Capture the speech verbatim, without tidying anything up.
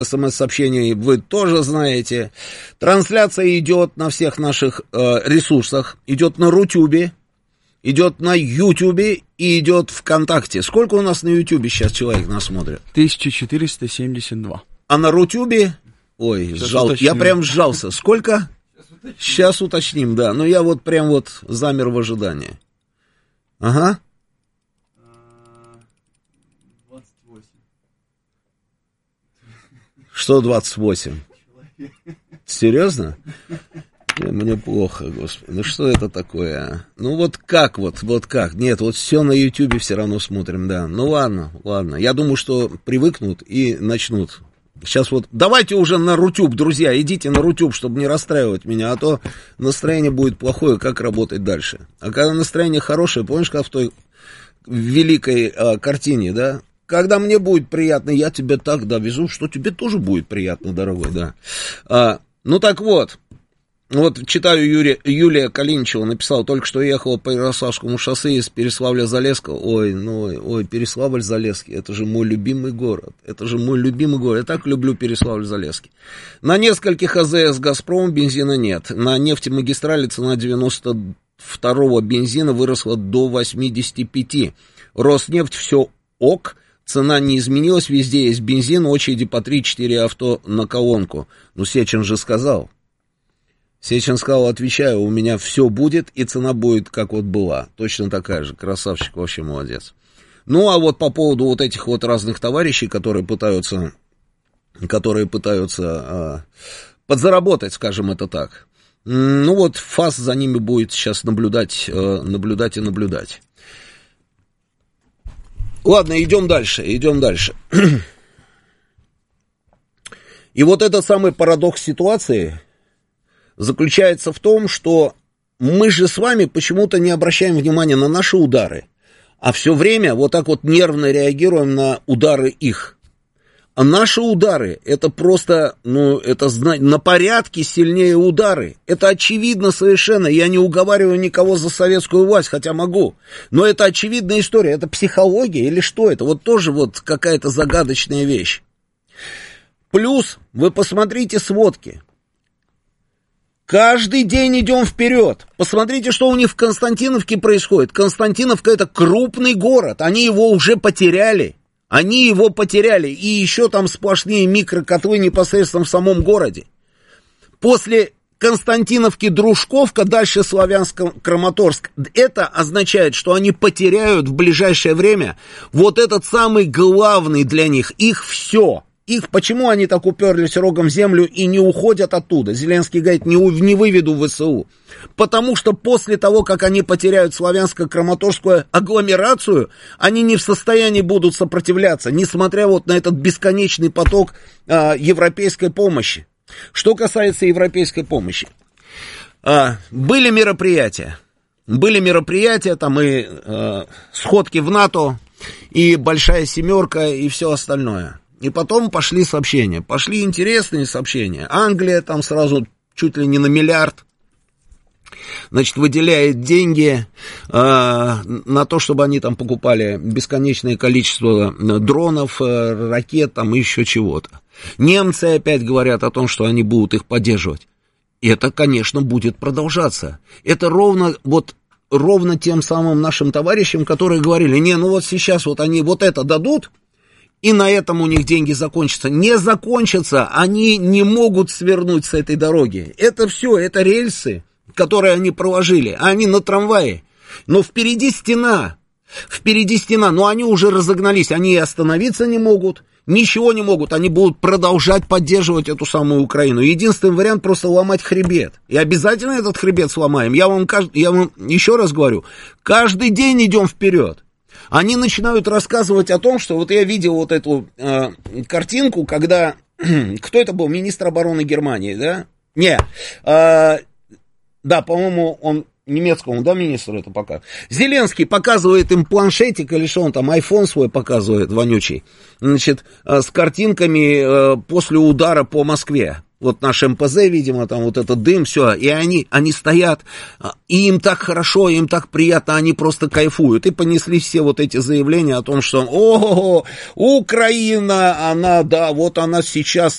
СМС-сообщений вы тоже знаете. Трансляция идет на всех наших э, ресурсах. Идет на Рутюбе, идет на Ютубе и идет ВКонтакте. Сколько у нас на Ютубе сейчас человек нас смотрит? тысяча четыреста семьдесят два. А на Рутюбе? Ой, Сейчас сжал, уточним. я прям сжался. Сколько? Сейчас уточним, да. Но я вот прям вот замер в ожидании. Ага. Что двадцать восемь? Серьезно? Мне плохо, господи. Ну что это такое, а? Ну вот как вот, вот как? Нет, вот все на Ютубе все равно смотрим, да. Ну ладно, ладно. Я думаю, что привыкнут и начнут. Сейчас вот, давайте уже на Рутюб, друзья, идите на Рутюб, чтобы не расстраивать меня, а то настроение будет плохое, как работать дальше. А когда настроение хорошее, помнишь, как в той великой а, картине, да? Когда мне будет приятно, я тебе так довезу, что тебе тоже будет приятно, дорогой, да. А, ну так вот, вот читаю, Юрия, Юлия Калиничева написала, только что ехала по Ярославскому шоссе из Переславля-Залесского. Ой, ну, ой, Переславль-Залесский, это же мой любимый город, это же мой любимый город, я так люблю Переславль-Залесский. На нескольких АЗС «Газпром» бензина нет, на нефтемагистрали цена девяносто второго бензина выросла до восьмидесяти пяти. Роснефть все ок. Цена не изменилась, везде есть бензин, очереди по три-четыре авто на колонку. Ну, Сечин же сказал. Сечин сказал, отвечаю, у меня все будет, и цена будет, как вот была. Точно такая же. Красавчик, вообще молодец. Ну, а вот по поводу вот этих вот разных товарищей, которые пытаются, которые пытаются а, подзаработать, скажем это так. Ну, вот ФАС за ними будет сейчас наблюдать, а, наблюдать и наблюдать. Ладно, идем дальше, идем дальше. И вот этот самый парадокс ситуации заключается в том, что мы же с вами почему-то не обращаем внимания на наши удары, а все время вот так вот нервно реагируем на удары их. А наши удары, это просто, ну, это на порядке сильнее удары. Это очевидно совершенно. Я не уговариваю никого за советскую власть, хотя могу. Но это очевидная история. Это психология или что это? Вот тоже вот какая-то загадочная вещь. Плюс вы посмотрите сводки. Каждый день идем вперед. Посмотрите, что у них в Константиновке происходит. Константиновка — это крупный город. Они его уже потеряли. Они его потеряли, и еще там сплошные микрокотлы непосредственно в самом городе. После Константиновки Дружковка, дальше Славянск-Краматорск, это означает, что они потеряют в ближайшее время вот этот самый главный для них, их все. Их, почему они так уперлись рогом в землю и не уходят оттуда? Зеленский говорит, не, не выведу в ВСУ. Потому что после того, как они потеряют славянско-краматорскую агломерацию, они не в состоянии будут сопротивляться, несмотря вот на этот бесконечный поток а, европейской помощи. Что касается европейской помощи. А, были мероприятия. Были мероприятия, там и а, сходки в НАТО, и большая семерка, и все остальное. И потом пошли сообщения, пошли интересные сообщения. Англия там сразу чуть ли не на миллиард, значит, выделяет деньги э, на то, чтобы они там покупали бесконечное количество дронов, э, ракет, там и еще чего-то. Немцы опять говорят о том, что они будут их поддерживать. И это, конечно, будет продолжаться. Это ровно вот... ровно тем самым нашим товарищам, которые говорили, не, ну вот сейчас вот они вот это дадут, и на этом у них деньги закончатся. Не закончатся, они не могут свернуть с этой дороги. Это все, это рельсы, которые они проложили, а они на трамвае. Но впереди стена, впереди стена, но они уже разогнались, они и остановиться не могут, ничего не могут, они будут продолжать поддерживать эту самую Украину. Единственный вариант просто ломать хребет. И обязательно этот хребет сломаем. Я вам, я вам еще раз говорю, каждый день идем вперед. Они начинают рассказывать о том, что вот я видел вот эту э, картинку, когда, кто это был, министр обороны Германии, да? Не, э, да, по-моему, он немецкому, да, министру это пока. Зеленский показывает им планшетик или что он там, айфон свой показывает, вонючий, значит, э, с картинками э, после удара по Москве. вот наш эм пэ зэ, видимо, там вот этот дым, все, и они, они стоят, и им так хорошо, им так приятно, они просто кайфуют, и понеслись все вот эти заявления о том, что, о, Украина, она, да, вот она сейчас